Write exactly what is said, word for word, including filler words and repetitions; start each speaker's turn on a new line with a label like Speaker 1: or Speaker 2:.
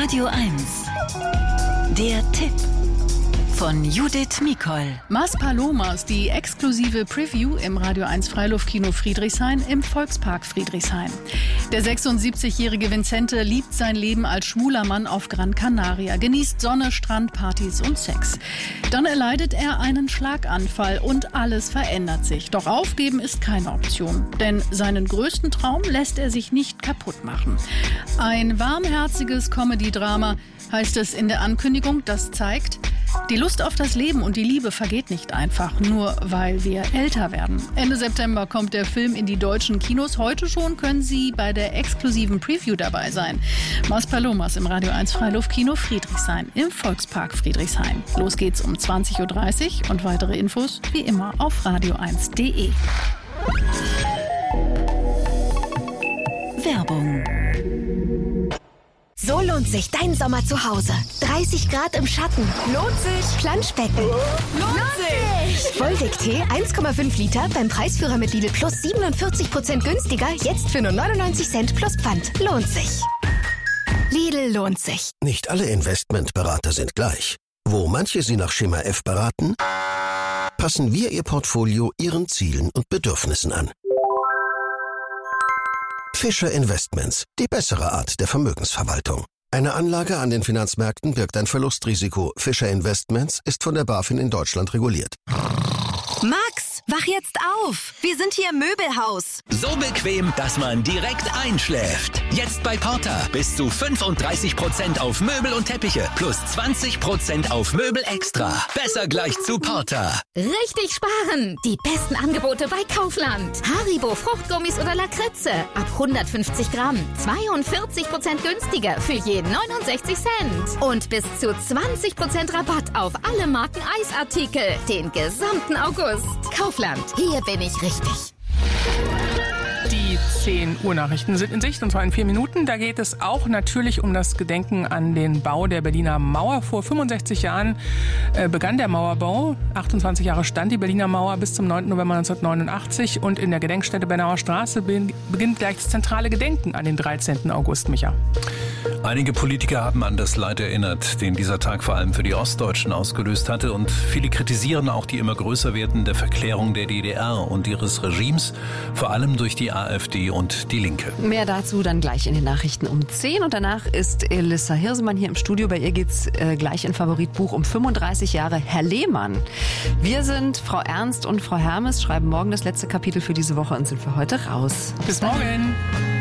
Speaker 1: Radio eins. Der Tipp von Judith Mikol.
Speaker 2: Mas Palomas, die exklusive Preview im Radio eins Freiluftkino Friedrichshain im Volkspark Friedrichshain. Der sechsundsiebzigjährige Vincente liebt sein Leben als schwuler Mann auf Gran Canaria, genießt Sonne, Strandpartys und Sex. Dann erleidet er einen Schlaganfall und alles verändert sich. Doch aufgeben ist keine Option, denn seinen größten Traum lässt er sich nicht kaputt machen. Ein warmherziges Comedy-Drama heißt es in der Ankündigung, das zeigt, die Lust auf das Leben und die Liebe vergeht nicht einfach, nur weil wir älter werden. Ende September kommt der Film in die deutschen Kinos. Heute schon können Sie bei der exklusiven Preview dabei sein. Mas Palomas im Radio eins Freiluftkino Friedrichshain im Volkspark Friedrichshain. Los geht's um zwanzig Uhr dreißig und weitere Infos wie immer auf radio eins punkt de.
Speaker 1: Werbung.
Speaker 3: So lohnt sich dein Sommer zu Hause. dreißig Grad im Schatten. Lohnt sich. Planschbecken. Lohnt sich. Volvic-Tee eins Komma fünf Liter beim Preisführer mit Lidl Plus siebenundvierzig Prozent günstiger. Jetzt für nur neunundneunzig Cent plus Pfand. Lohnt sich. Lidl lohnt sich.
Speaker 4: Nicht alle Investmentberater sind gleich. Wo manche Sie nach Schema F beraten, passen wir Ihr Portfolio Ihren Zielen und Bedürfnissen an. Fischer Investments, die bessere Art der Vermögensverwaltung. Eine Anlage an den Finanzmärkten birgt ein Verlustrisiko. Fischer Investments ist von der BaFin in Deutschland reguliert.
Speaker 3: Max, wach jetzt auf. Wir sind hier im Möbelhaus.
Speaker 5: So bequem, dass man direkt einschläft. Jetzt bei Porter bis zu fünfunddreißig Prozent auf Möbel und Teppiche plus zwanzig Prozent auf Möbel extra. Besser gleich zu Porter.
Speaker 6: Richtig sparen. Die besten Angebote bei Kaufland. Haribo Fruchtgummis oder Lakritze ab hundertfünfzig Gramm. zweiundvierzig Prozent günstiger für jeden neunundsechzig Cent. Und bis zu zwanzig Prozent Rabatt auf alle Marken Eisartikel. Den gesamten August. Kaufland. Hier bin ich richtig.
Speaker 7: Die zehn Uhr Nachrichten sind in Sicht, und zwar in vier Minuten. Da geht es auch natürlich um das Gedenken an den Bau der Berliner Mauer. Vor fünfundsechzig Jahren äh, begann der Mauerbau. achtundzwanzig Jahre stand die Berliner Mauer bis zum neunten November neunzehnhundertneunundachtzig. Und in der Gedenkstätte Bernauer Straße beginnt gleich das zentrale Gedenken an den dreizehnten August, Micha.
Speaker 8: Einige Politiker haben an das Leid erinnert, den dieser Tag vor allem für die Ostdeutschen ausgelöst hatte. Und viele kritisieren auch die immer größer werdende Verklärung der D D R und ihres Regimes, vor allem durch die AfD und die Linke.
Speaker 9: Mehr dazu dann gleich in den Nachrichten um zehn. Und danach ist Elissa Hirsemann hier im Studio. Bei ihr geht's äh, gleich in Favoritbuch um fünfunddreißig Jahre Herr Lehmann. Wir sind Frau Ernst und Frau Hermes, schreiben morgen das letzte Kapitel für diese Woche und sind für heute raus.
Speaker 7: Bis morgen.